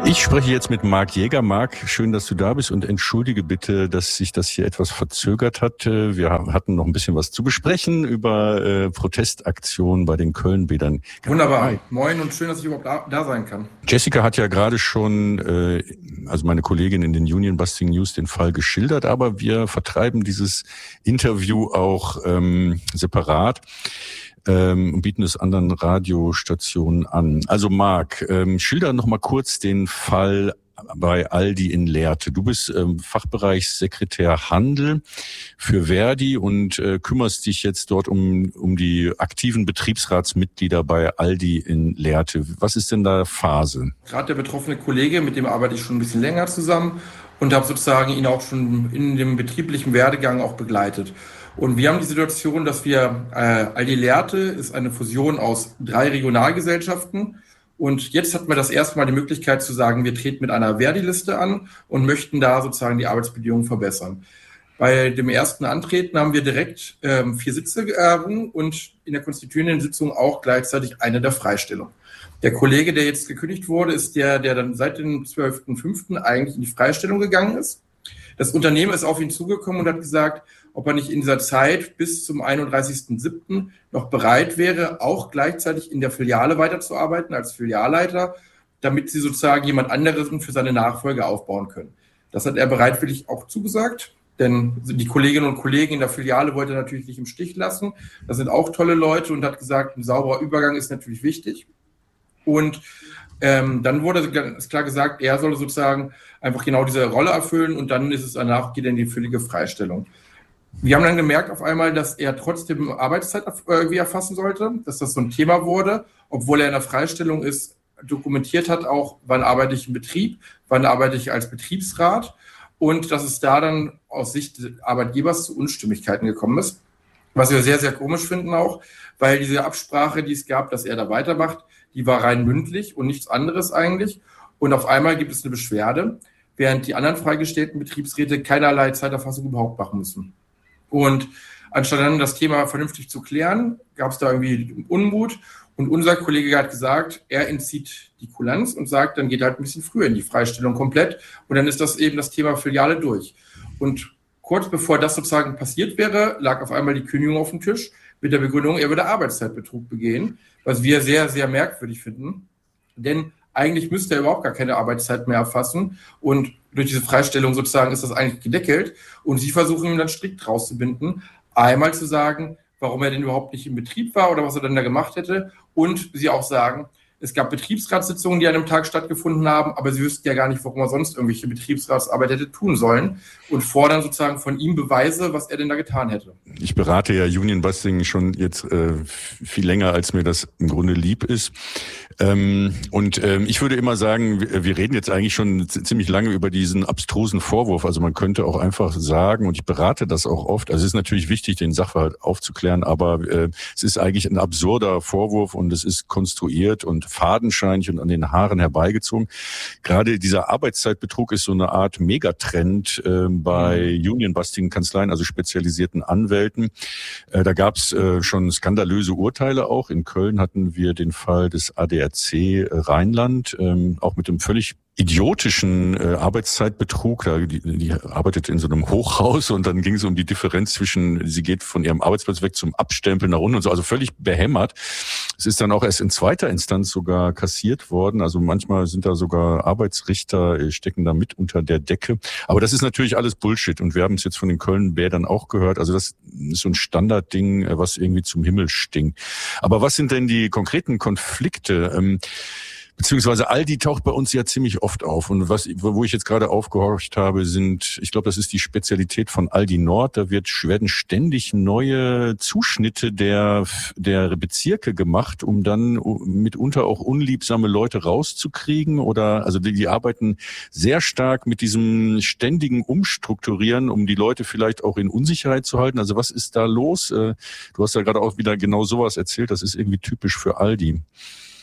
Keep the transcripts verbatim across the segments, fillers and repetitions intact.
Ich spreche jetzt mit Marc Jäger. Marc, schön, dass du da bist und entschuldige bitte, dass sich das hier etwas verzögert hat. Wir hatten noch ein bisschen was zu besprechen über äh, Protestaktionen bei den Köln-Bädern. Wunderbar. Hi. Moin und schön, dass ich überhaupt da, da sein kann. Jessica hat ja gerade schon, äh, also meine Kollegin in den Union Busting News, den Fall geschildert, aber wir vertreiben dieses Interview auch ähm, separat. Ähm, bieten es anderen Radiostationen an. Also Marc, ähm, schilder noch mal kurz den Fall bei Aldi in Lehrte. Du bist ähm, Fachbereichssekretär Handel für Verdi und äh, kümmerst dich jetzt dort um um die aktiven Betriebsratsmitglieder bei Aldi in Lehrte. Was ist denn da Phase? Gerade der betroffene Kollege, mit dem arbeite ich schon ein bisschen länger zusammen und habe sozusagen ihn auch schon in dem betrieblichen Werdegang auch begleitet. Und wir haben die Situation, dass wir, äh, Aldi Lehrte ist eine Fusion aus drei Regionalgesellschaften. Und jetzt hatten wir das erste Mal die Möglichkeit zu sagen, wir treten mit einer Verdi-Liste an und möchten da sozusagen die Arbeitsbedingungen verbessern. Bei dem ersten Antreten haben wir direkt ähm, vier Sitze errungen und in der konstituierenden Sitzung auch gleichzeitig eine der Freistellung. Der Kollege, der jetzt gekündigt wurde, ist der, der dann seit dem zwölften fünften eigentlich in die Freistellung gegangen ist. Das Unternehmen ist auf ihn zugekommen und hat gesagt, ob er nicht in dieser Zeit bis zum einunddreißigsten siebten noch bereit wäre, auch gleichzeitig in der Filiale weiterzuarbeiten als Filialleiter, damit sie sozusagen jemand anderes für seine Nachfolge aufbauen können. Das hat er bereitwillig auch zugesagt, denn die Kolleginnen und Kollegen in der Filiale wollte er natürlich nicht im Stich lassen. Das sind auch tolle Leute und hat gesagt, ein sauberer Übergang ist natürlich wichtig. Und ähm, dann wurde ganz klar gesagt, er soll sozusagen einfach genau diese Rolle erfüllen und dann ist es danach, geht er in die völlige Freistellung. Wir haben dann gemerkt auf einmal, dass er trotzdem Arbeitszeit irgendwie erfassen sollte, dass das so ein Thema wurde, obwohl er in der Freistellung ist, dokumentiert hat auch, wann arbeite ich im Betrieb, wann arbeite ich als Betriebsrat und dass es da dann aus Sicht des Arbeitgebers zu Unstimmigkeiten gekommen ist, was wir sehr, sehr komisch finden auch, weil diese Absprache, die es gab, dass er da weitermacht, die war rein mündlich und nichts anderes eigentlich und auf einmal gibt es eine Beschwerde, während die anderen freigestellten Betriebsräte keinerlei Zeiterfassung überhaupt machen müssen. Und anstatt dann das Thema vernünftig zu klären, gab es da irgendwie Unmut. Und unser Kollege hat gesagt, er entzieht die Kulanz und sagt, dann geht er halt ein bisschen früher in die Freistellung komplett. Und dann ist das eben das Thema Filiale durch. Und kurz bevor das sozusagen passiert wäre, lag auf einmal die Kündigung auf dem Tisch mit der Begründung, er würde Arbeitszeitbetrug begehen, was wir sehr, sehr merkwürdig finden. Denn eigentlich müsste er überhaupt gar keine Arbeitszeit mehr erfassen und durch diese Freistellung sozusagen ist das eigentlich gedeckelt und sie versuchen ihn dann strikt rauszubinden, einmal zu sagen, warum er denn überhaupt nicht im Betrieb war oder was er dann da gemacht hätte und sie auch sagen, es gab Betriebsratssitzungen, die an einem Tag stattgefunden haben, aber sie wüssten ja gar nicht, warum er sonst irgendwelche Betriebsratsarbeit hätte tun sollen und fordern sozusagen von ihm Beweise, was er denn da getan hätte. Ich berate ja Union Busting schon jetzt äh, viel länger, als mir das im Grunde lieb ist. Ähm, und ähm, ich würde immer sagen, wir, wir reden jetzt eigentlich schon ziemlich lange über diesen abstrusen Vorwurf. Also man könnte auch einfach sagen, und ich berate das auch oft, also es ist natürlich wichtig, den Sachverhalt aufzuklären, aber äh, es ist eigentlich ein absurder Vorwurf und es ist konstruiert und fadenscheinig und an den Haaren herbeigezogen. Gerade dieser Arbeitszeitbetrug ist so eine Art Megatrend äh, bei Union-Busting-Kanzleien, also spezialisierten Anwälten. Äh, da gab es äh, schon skandalöse Urteile auch. In Köln hatten wir den Fall des A D A C Rheinland, ähm, auch mit dem völlig idiotischen äh, Arbeitszeitbetrug. Da, die, die arbeitet in so einem Hochhaus und dann ging es um die Differenz zwischen, sie geht von ihrem Arbeitsplatz weg zum Abstempeln nach unten und so, also völlig behämmert. Es ist dann auch erst in zweiter Instanz sogar kassiert worden. Also manchmal sind da sogar Arbeitsrichter, äh, stecken da mit unter der Decke. Aber das ist natürlich alles Bullshit und wir haben es jetzt von den Köln-Bädern auch gehört. Also das ist so ein Standardding, äh, was irgendwie zum Himmel stinkt. Aber was sind denn die konkreten Konflikte? Ähm, Beziehungsweise Aldi taucht bei uns ja ziemlich oft auf. Und was, wo ich jetzt gerade aufgehorcht habe, sind, ich glaube, das ist die Spezialität von Aldi Nord. Da wird, werden ständig neue Zuschnitte der, der Bezirke gemacht, um dann mitunter auch unliebsame Leute rauszukriegen. Oder, also die, die arbeiten sehr stark mit diesem ständigen Umstrukturieren, um die Leute vielleicht auch in Unsicherheit zu halten. Also was ist da los? Du hast ja gerade auch wieder genau sowas erzählt. Das ist irgendwie typisch für Aldi.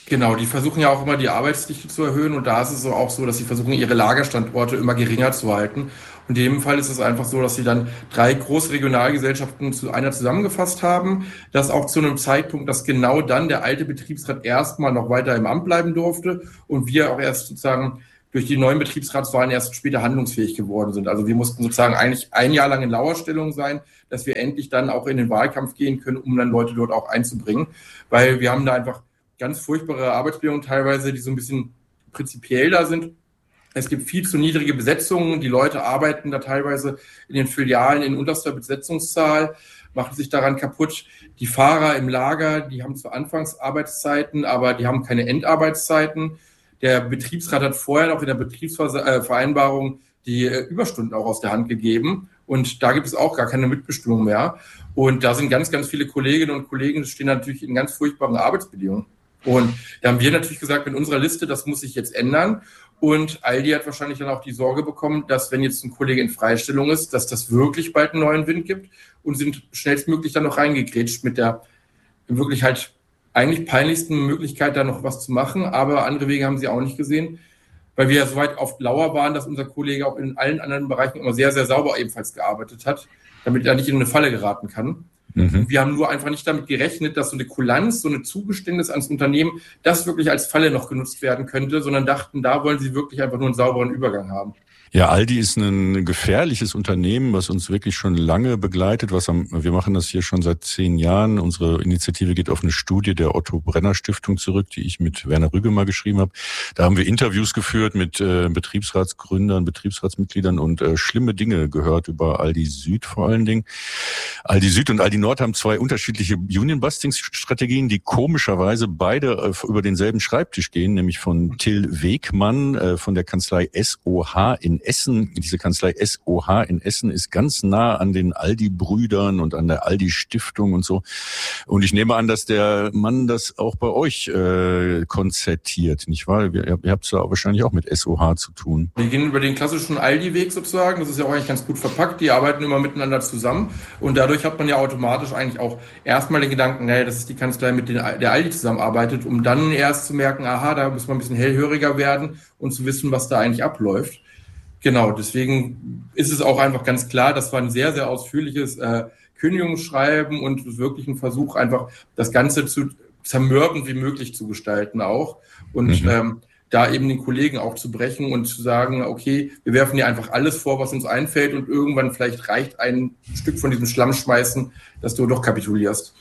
Genau, die versuchen ja auch immer die Arbeitsdichte zu erhöhen und da ist es so auch so, dass sie versuchen, ihre Lagerstandorte immer geringer zu halten. Und in dem Fall ist es einfach so, dass sie dann drei große Regionalgesellschaften zu einer zusammengefasst haben. Das auch zu einem Zeitpunkt, dass genau dann der alte Betriebsrat erstmal noch weiter im Amt bleiben durfte und wir auch erst sozusagen durch die neuen Betriebsratswahlen erst später handlungsfähig geworden sind. Also wir mussten sozusagen eigentlich ein Jahr lang in Lauerstellung sein, dass wir endlich dann auch in den Wahlkampf gehen können, um dann Leute dort auch einzubringen. Weil wir haben da einfach ganz furchtbare Arbeitsbedingungen teilweise, die so ein bisschen prinzipiell da sind. Es gibt viel zu niedrige Besetzungen. Die Leute arbeiten da teilweise in den Filialen in unterster Besetzungszahl, machen sich daran kaputt. Die Fahrer im Lager, die haben zwar Anfangsarbeitszeiten, aber die haben keine Endarbeitszeiten. Der Betriebsrat hat vorher noch in der Betriebsvereinbarung die Überstunden auch aus der Hand gegeben. Und da gibt es auch gar keine Mitbestimmung mehr. Und da sind ganz, ganz viele Kolleginnen und Kollegen, die stehen natürlich in ganz furchtbaren Arbeitsbedingungen. Und da haben wir natürlich gesagt, mit unserer Liste, das muss sich jetzt ändern. Und Aldi hat wahrscheinlich dann auch die Sorge bekommen, dass wenn jetzt ein Kollege in Freistellung ist, dass das wirklich bald einen neuen Wind gibt und sind schnellstmöglich dann noch reingegrätscht mit der wirklich halt eigentlich peinlichsten Möglichkeit, da noch was zu machen. Aber andere Wege haben sie auch nicht gesehen, weil wir ja so weit auf Lauer waren, dass unser Kollege auch in allen anderen Bereichen immer sehr, sehr sauber ebenfalls gearbeitet hat, damit er nicht in eine Falle geraten kann. Mhm. Wir haben nur einfach nicht damit gerechnet, dass so eine Kulanz, so eine Zugeständnis ans Unternehmen, das wirklich als Falle noch genutzt werden könnte, sondern dachten, da wollen sie wirklich einfach nur einen sauberen Übergang haben. Ja, Aldi ist ein gefährliches Unternehmen, was uns wirklich schon lange begleitet. Was am, wir machen das hier schon seit zehn Jahren. Unsere Initiative geht auf eine Studie der Otto-Brenner-Stiftung zurück, die ich mit Werner Rügge mal geschrieben habe. Da haben wir Interviews geführt mit äh, Betriebsratsgründern, Betriebsratsmitgliedern und äh, schlimme Dinge gehört über Aldi Süd vor allen Dingen. Aldi Süd und Aldi Nord haben zwei unterschiedliche Union-Busting-Strategien, die komischerweise beide äh, über denselben Schreibtisch gehen, nämlich von Till Wegmann äh, von der Kanzlei S O H in Essen. Diese Kanzlei S O H in Essen ist ganz nah an den Aldi-Brüdern und an der Aldi-Stiftung und so. Und ich nehme an, dass der Mann das auch bei euch äh, konzertiert, nicht wahr? Ihr, ihr habt es ja wahrscheinlich auch mit S O H zu tun. Wir gehen über den klassischen Aldi-Weg sozusagen. Das ist ja auch eigentlich ganz gut verpackt. Die arbeiten immer miteinander zusammen. Und dadurch hat man ja automatisch eigentlich auch erstmal den Gedanken, naja, das ist die Kanzlei, mit der der Aldi zusammenarbeitet, um dann erst zu merken, aha, da muss man ein bisschen hellhöriger werden und zu wissen, was da eigentlich abläuft. Genau, deswegen ist es auch einfach ganz klar, das war ein sehr, sehr ausführliches äh, Kündigungsschreiben und wirklich ein Versuch, einfach das Ganze zu zermürben wie möglich zu gestalten auch und mhm. ähm, da eben den Kollegen auch zu brechen und zu sagen, okay, wir werfen dir einfach alles vor, was uns einfällt und irgendwann vielleicht reicht ein Stück von diesem Schlammschmeißen, dass du doch kapitulierst.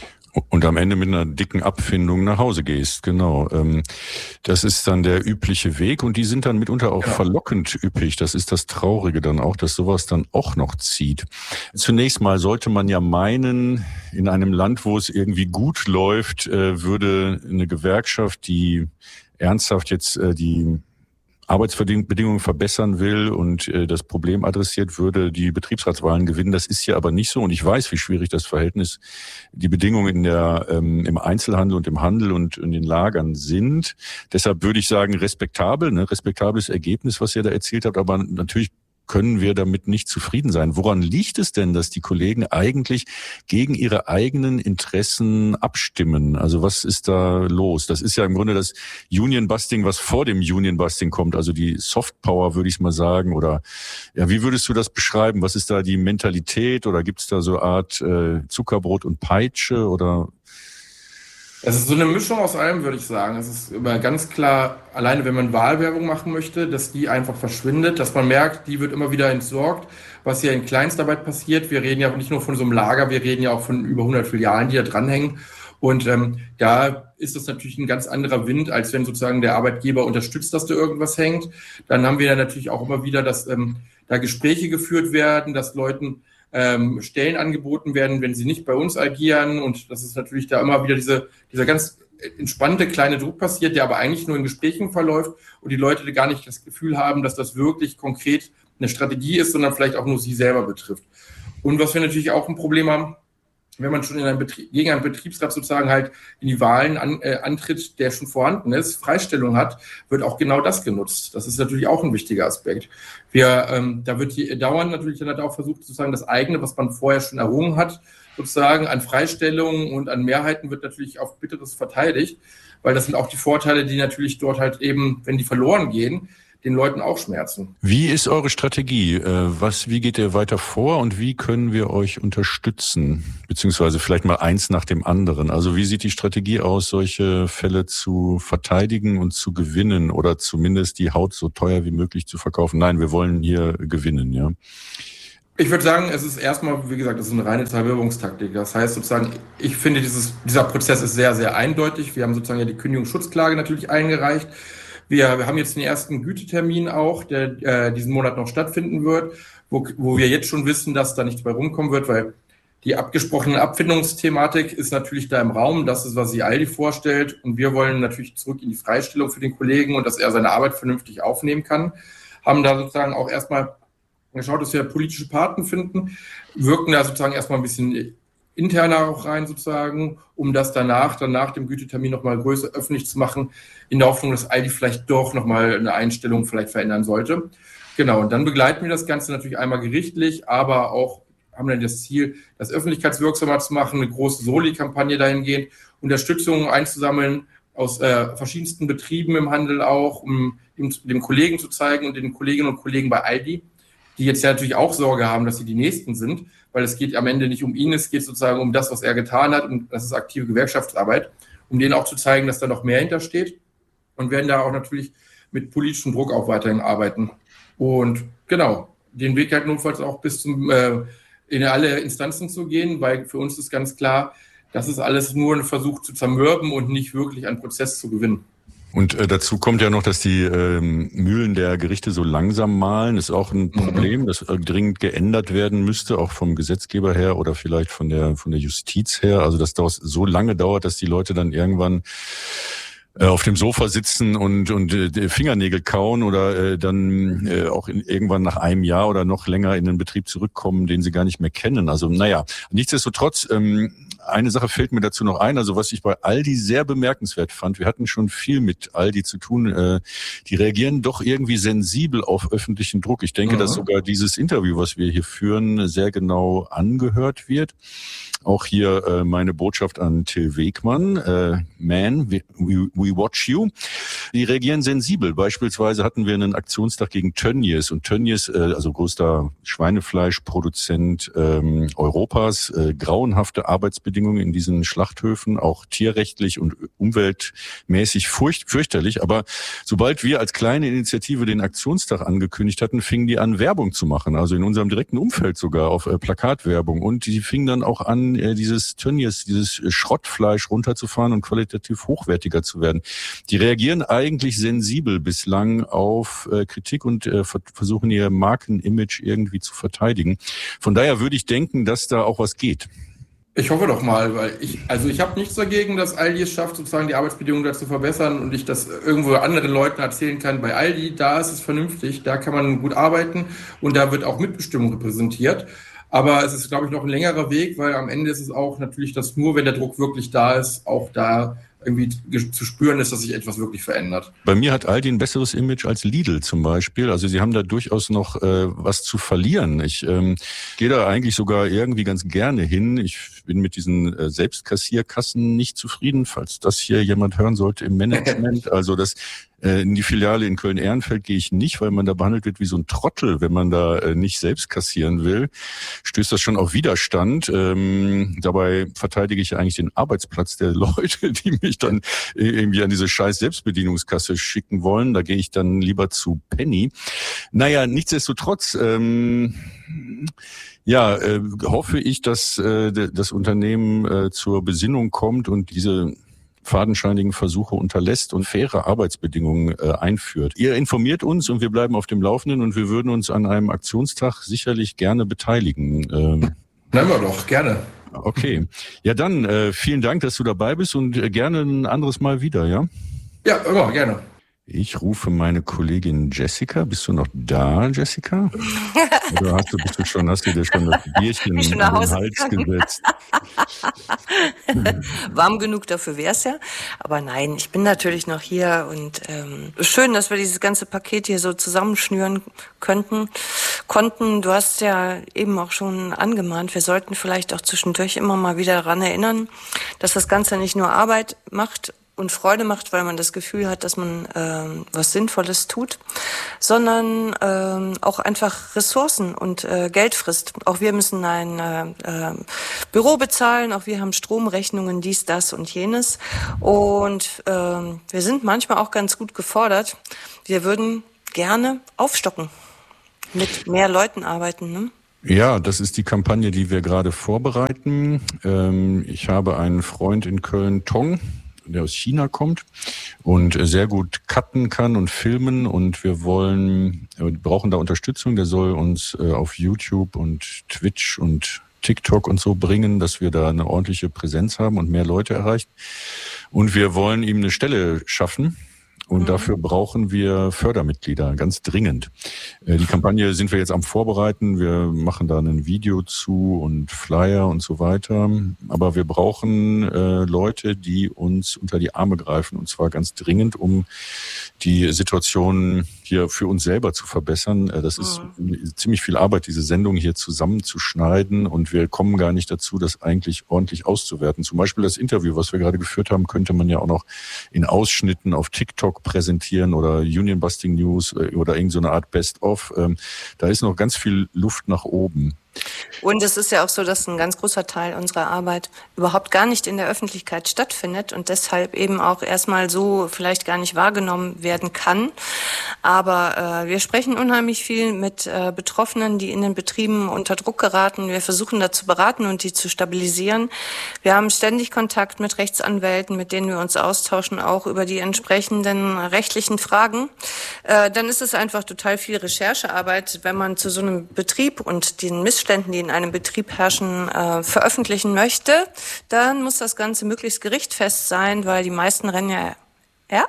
Und am Ende mit einer dicken Abfindung nach Hause gehst, genau. Das ist dann der übliche Weg und die sind dann mitunter auch ja. verlockend üppig. Das ist das Traurige dann auch, dass sowas dann auch noch zieht. Zunächst mal sollte man ja meinen, in einem Land, wo es irgendwie gut läuft, würde eine Gewerkschaft, die ernsthaft jetzt die Arbeitsbedingungen verbessern will und äh, das Problem adressiert, würde die Betriebsratswahlen gewinnen. Das ist ja aber nicht so und ich weiß, wie schwierig das Verhältnis, die Bedingungen in der ähm, im Einzelhandel und im Handel und in den Lagern sind. Deshalb würde ich sagen, respektabel, ne, respektables Ergebnis, was ihr da erzielt habt, aber natürlich können wir damit nicht zufrieden sein. Woran liegt es denn, dass die Kollegen eigentlich gegen ihre eigenen Interessen abstimmen? Also was ist da los? Das ist ja im Grunde das Union-Busting, was vor dem Union-Busting kommt, also die Soft-Power, würde ich mal sagen. Oder ja, wie würdest du das beschreiben? Was ist da die Mentalität oder gibt es da so eine Art äh, Zuckerbrot und Peitsche oder? Es ist so eine Mischung aus allem, würde ich sagen. Es ist immer ganz klar, alleine wenn man Wahlwerbung machen möchte, dass die einfach verschwindet, dass man merkt, die wird immer wieder entsorgt, was ja in Kleinstarbeit passiert. Wir reden ja nicht nur von so einem Lager, wir reden ja auch von über hundert Filialen, die da dranhängen. Und ähm, da ist das natürlich ein ganz anderer Wind, als wenn sozusagen der Arbeitgeber unterstützt, dass da irgendwas hängt. Dann haben wir ja natürlich auch immer wieder, dass ähm, da Gespräche geführt werden, dass Leuten Ähm, Stellen angeboten werden, wenn sie nicht bei uns agieren und das ist natürlich da immer wieder diese, dieser ganz entspannte kleine Druck passiert, der aber eigentlich nur in Gesprächen verläuft und die Leute gar nicht das Gefühl haben, dass das wirklich konkret eine Strategie ist, sondern vielleicht auch nur sie selber betrifft. Und was wir natürlich auch ein Problem haben, wenn man schon in einem Betrieb, gegen einen Betriebsrat sozusagen halt in die Wahlen an, äh, antritt, der schon vorhanden ist, Freistellung hat, wird auch genau das genutzt. Das ist natürlich auch ein wichtiger Aspekt. Wir, ähm, da wird die, dauernd natürlich dann halt auch versucht, sozusagen das eigene, was man vorher schon errungen hat, sozusagen an Freistellungen und an Mehrheiten wird natürlich auf Bitteres verteidigt. weil das sind auch die Vorteile, die natürlich dort halt eben, wenn die verloren gehen, den Leuten auch schmerzen. Wie ist eure Strategie? Was, wie geht ihr weiter vor und wie können wir euch unterstützen? Beziehungsweise vielleicht mal eins nach dem anderen. Also wie sieht die Strategie aus, solche Fälle zu verteidigen und zu gewinnen oder zumindest die Haut so teuer wie möglich zu verkaufen? Nein, wir wollen hier gewinnen, ja. Ich würde sagen, es ist erstmal, wie gesagt, das ist eine reine Zerwirrungstaktik. Das heißt sozusagen, ich finde, dieses, dieser Prozess ist sehr, sehr eindeutig. Wir haben sozusagen ja die Kündigungsschutzklage natürlich eingereicht. Wir, wir haben jetzt den ersten Gütetermin auch, der äh, diesen Monat noch stattfinden wird, wo, wo wir jetzt schon wissen, dass da nichts bei rumkommen wird, weil die abgesprochene Abfindungsthematik ist natürlich da im Raum. Das ist, was sich Aldi vorstellt. Und wir wollen natürlich zurück in die Freistellung für den Kollegen und dass er seine Arbeit vernünftig aufnehmen kann. Haben da sozusagen auch erstmal geschaut, dass wir politische Paten finden, wirken da sozusagen erstmal ein bisschen interner auch rein sozusagen, um das danach, dann nach dem Gütetermin nochmal größer öffentlich zu machen, in der Hoffnung, dass Aldi vielleicht doch nochmal eine Einstellung vielleicht verändern sollte. Genau, und dann begleiten wir das Ganze natürlich einmal gerichtlich, aber auch haben dann das Ziel, das öffentlichkeitswirksamer zu machen, eine große Soli-Kampagne dahingehend, Unterstützung einzusammeln aus äh, verschiedensten Betrieben im Handel auch, um dem, dem Kollegen zu zeigen und den Kolleginnen und Kollegen bei Aldi, die jetzt ja natürlich auch Sorge haben, dass sie die Nächsten sind, weil es geht am Ende nicht um ihn, es geht sozusagen um das, was er getan hat, und das ist aktive Gewerkschaftsarbeit, um denen auch zu zeigen, dass da noch mehr hintersteht, und werden da auch natürlich mit politischem Druck auch weiterhin arbeiten. Und genau, den Weg halt notfalls auch bis zum äh, in alle Instanzen zu gehen, weil für uns ist ganz klar, das ist alles nur ein Versuch zu zermürben und nicht wirklich einen Prozess zu gewinnen. Und äh, dazu kommt ja noch, dass die ähm, Mühlen der Gerichte so langsam mahlen. Ist auch ein Problem, mhm. das äh, dringend geändert werden müsste, auch vom Gesetzgeber her oder vielleicht von der von der Justiz her. Also dass das so lange dauert, dass die Leute dann irgendwann äh, auf dem Sofa sitzen und und äh, Fingernägel kauen oder äh, dann äh, auch in, irgendwann nach einem Jahr oder noch länger in den Betrieb zurückkommen, den sie gar nicht mehr kennen. Also naja, nichtsdestotrotz, ähm, eine Sache fällt mir dazu noch ein, also was ich bei Aldi sehr bemerkenswert fand, wir hatten schon viel mit Aldi zu tun, äh, die reagieren doch irgendwie sensibel auf öffentlichen Druck. Ich denke, mhm. dass sogar dieses Interview, was wir hier führen, sehr genau angehört wird. Auch hier äh, meine Botschaft an Till Wegmann, äh, Man, we, we watch you. Die reagieren sensibel. Beispielsweise hatten wir einen Aktionstag gegen Tönnies und Tönnies, äh, also größter Schweinefleischproduzent ähm, Europas, äh, grauenhafte Arbeitsbedingungen in diesen Schlachthöfen, auch tierrechtlich und umweltmäßig furcht, fürchterlich. Aber sobald wir als kleine Initiative den Aktionstag angekündigt hatten, fingen die an, Werbung zu machen. Also in unserem direkten Umfeld sogar auf äh, Plakatwerbung. Und die fingen dann auch an, dieses Tönnies, dieses Schrottfleisch runterzufahren und qualitativ hochwertiger zu werden. Die reagieren eigentlich sensibel bislang auf äh, Kritik und äh, versuchen ihr Markenimage irgendwie zu verteidigen. Von daher würde ich denken, dass da auch was geht. Ich hoffe doch mal, weil ich, also ich habe nichts dagegen, dass Aldi es schafft, sozusagen die Arbeitsbedingungen da zu verbessern und ich das irgendwo anderen Leuten erzählen kann. Bei Aldi, da ist es vernünftig, da kann man gut arbeiten und da wird auch Mitbestimmung repräsentiert. Aber es ist, glaube ich, noch ein längerer Weg, weil am Ende ist es auch natürlich, dass nur, wenn der Druck wirklich da ist, auch da irgendwie zu spüren ist, dass sich etwas wirklich verändert. Bei mir hat Aldi ein besseres Image als Lidl zum Beispiel. Also sie haben da durchaus noch äh, was zu verlieren. Ich ähm, gehe da eigentlich sogar irgendwie ganz gerne hin. Ich bin mit diesen äh, Selbstkassierkassen nicht zufrieden, falls das hier jemand hören sollte im Management. Also das äh, in die Filiale in Köln-Ehrenfeld gehe ich nicht, weil man da behandelt wird wie so ein Trottel, wenn man da äh, nicht selbst kassieren will. Stößt das schon auf Widerstand. Ähm, dabei verteidige ich eigentlich den Arbeitsplatz der Leute, die mich dann irgendwie an diese scheiß Selbstbedienungskasse schicken wollen. Da gehe ich dann lieber zu Penny. Naja, nichtsdestotrotz, ähm, ja, äh, hoffe ich, dass äh, das Unternehmen äh, zur Besinnung kommt und diese fadenscheinigen Versuche unterlässt und faire Arbeitsbedingungen äh, einführt. Ihr informiert uns und wir bleiben auf dem Laufenden und wir würden uns an einem Aktionstag sicherlich gerne beteiligen. Ähm, Nehmen wir doch, gerne. Okay. Ja, dann äh, vielen Dank, dass du dabei bist und äh, gerne ein anderes Mal wieder, ja? Ja, immer, gerne. Ich rufe meine Kollegin Jessica. Bist du noch da, Jessica? Oder hast du, bist du schon, hast du dir schon das Bierchen in den Hals gesetzt? Warm genug dafür wär's ja. Aber nein, ich bin natürlich noch hier und ähm, schön, dass wir dieses ganze Paket hier so zusammenschnüren könnten, konnten. Du hast ja eben auch schon angemahnt, wir sollten vielleicht auch zwischendurch immer mal wieder daran erinnern, dass das Ganze nicht nur Arbeit macht, und Freude macht, weil man das Gefühl hat, dass man ähm, was Sinnvolles tut, sondern ähm, auch einfach Ressourcen und äh, Geld frisst. Auch wir müssen ein äh, äh, Büro bezahlen, auch wir haben Stromrechnungen, dies, das und jenes. Und ähm, wir sind manchmal auch ganz gut gefordert. Wir würden gerne aufstocken, mit mehr Leuten arbeiten, ne? Ja, das ist die Kampagne, die wir gerade vorbereiten. Ähm, ich habe einen Freund in Köln, Tong, der aus China kommt und sehr gut cutten kann und filmen, und wir wollen, wir brauchen da Unterstützung. Der soll uns äh, auf YouTube und Twitch und TikTok und so bringen, dass wir da eine ordentliche Präsenz haben und mehr Leute erreichen. Und wir wollen ihm eine Stelle schaffen. Und mhm. dafür brauchen wir Fördermitglieder, ganz dringend. Die Kampagne sind wir jetzt am Vorbereiten. Wir machen da ein Video zu und Flyer und so weiter. Aber wir brauchen äh, Leute, die uns unter die Arme greifen, und zwar ganz dringend, um die Situation hier für uns selber zu verbessern. Das ist mhm. ziemlich viel Arbeit, diese Sendung hier zusammenzuschneiden, und wir kommen gar nicht dazu, das eigentlich ordentlich auszuwerten. Zum Beispiel das Interview, was wir gerade geführt haben, könnte man ja auch noch in Ausschnitten auf TikTok präsentieren oder Union Busting News oder irgend so eine Art Best-of. Da ist noch ganz viel Luft nach oben. Und es ist ja auch so, dass ein ganz großer Teil unserer Arbeit überhaupt gar nicht in der Öffentlichkeit stattfindet und deshalb eben auch erstmal so vielleicht gar nicht wahrgenommen werden kann. Aber äh, wir sprechen unheimlich viel mit äh, Betroffenen, die in den Betrieben unter Druck geraten. Wir versuchen da zu beraten und die zu stabilisieren. Wir haben ständig Kontakt mit Rechtsanwälten, mit denen wir uns austauschen, auch über die entsprechenden rechtlichen Fragen. Äh, dann ist es einfach total viel Recherchearbeit, wenn man zu so einem Betrieb und den Missständen, die in einem Betrieb herrschen, äh, veröffentlichen möchte, dann muss das Ganze möglichst gerichtfest sein, weil die meisten rennen ja, ja?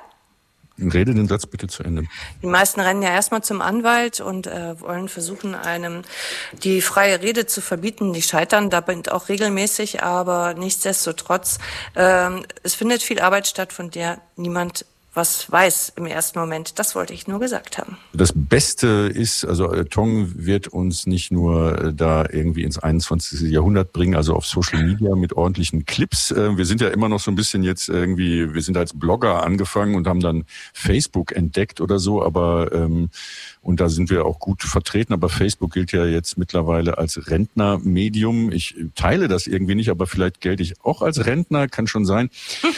Rede den Satz bitte zu Ende. Die meisten rennen ja erstmal zum Anwalt und äh, wollen versuchen, einem die freie Rede zu verbieten. Die scheitern damit auch regelmäßig, aber nichtsdestotrotz, äh, es findet viel Arbeit statt, von der niemand was weiß im ersten Moment. Das wollte ich nur gesagt haben. Das Beste ist, also Tong wird uns nicht nur da irgendwie ins einundzwanzigste Jahrhundert bringen, also auf Social Media mit ordentlichen Clips. Wir sind ja immer noch so ein bisschen jetzt irgendwie, wir sind als Blogger angefangen und haben dann Facebook entdeckt oder so, aber ähm, und da sind wir auch gut vertreten, aber Facebook gilt ja jetzt mittlerweile als Rentnermedium. Ich teile das irgendwie nicht, aber vielleicht gelte ich auch als Rentner, kann schon sein.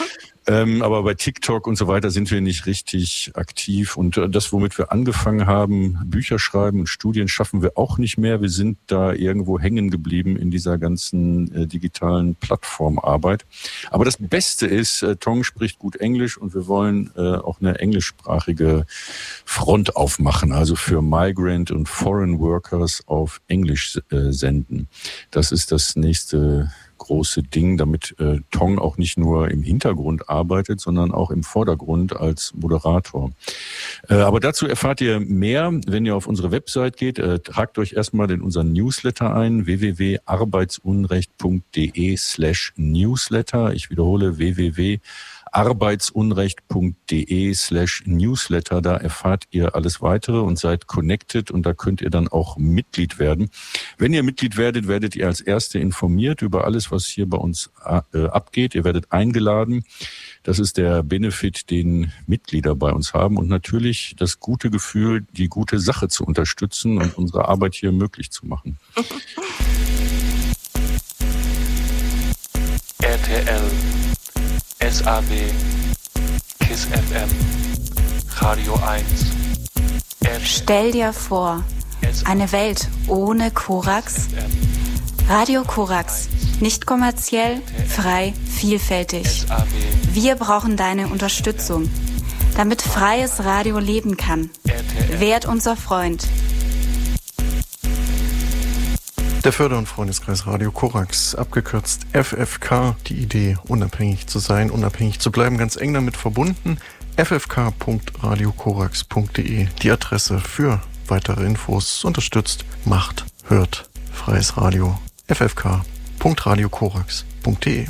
Ähm, aber bei TikTok und so weiter sind wir nicht richtig aktiv. Und äh, das, womit wir angefangen haben, Bücher schreiben und Studien, schaffen wir auch nicht mehr. Wir sind da irgendwo hängen geblieben in dieser ganzen äh, digitalen Plattformarbeit. Aber das Beste ist, äh, Tong spricht gut Englisch und wir wollen äh, auch eine englischsprachige Front aufmachen, also für Migrant und Foreign Workers auf Englisch äh, senden. Das ist das nächste große Ding, damit äh, Tong auch nicht nur im Hintergrund arbeitet, sondern auch im Vordergrund als Moderator. Äh, aber dazu erfahrt ihr mehr, wenn ihr auf unsere Website geht. Äh, tragt euch erstmal in unseren Newsletter ein, w w w punkt arbeitsunrecht punkt d e slash newsletter. Ich wiederhole, w w w punkt arbeitsunrecht punkt d e slash newsletter. Da erfahrt ihr alles weitere und seid connected, und da könnt ihr dann auch Mitglied werden. Wenn ihr Mitglied werdet, werdet ihr als Erste informiert über alles, was hier bei uns äh, abgeht. Ihr werdet eingeladen. Das ist der Benefit, den Mitglieder bei uns haben, und natürlich das gute Gefühl, die gute Sache zu unterstützen und unsere Arbeit hier möglich zu machen. R T L, S A W, KISS F M, Radio eins. Stell dir vor, eine Welt ohne Korax? Radio Korax, nicht kommerziell, frei, vielfältig. Wir brauchen deine Unterstützung, damit freies Radio leben kann. Werd unser Freund. Der Förder- und Freundeskreis Radio Korax, abgekürzt F F K, die Idee, unabhängig zu sein, unabhängig zu bleiben, ganz eng damit verbunden. f f k punkt radio korax punkt d e, die Adresse für weitere Infos. Unterstützt, macht, hört, freies Radio. f f k punkt radio korax punkt d e.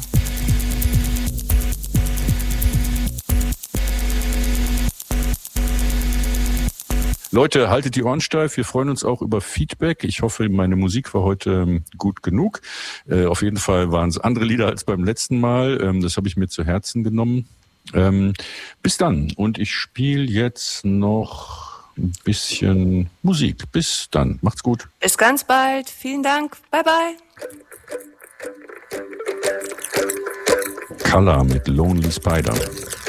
Leute, haltet die Ohren steif. Wir freuen uns auch über Feedback. Ich hoffe, meine Musik war heute gut genug. Äh, auf jeden Fall waren es andere Lieder als beim letzten Mal. Ähm, das habe ich mir zu Herzen genommen. Ähm, bis dann. Und ich spiele jetzt noch ein bisschen Musik. Bis dann. Macht's gut. Bis ganz bald. Vielen Dank. Bye, bye. Color mit Lonely Spider.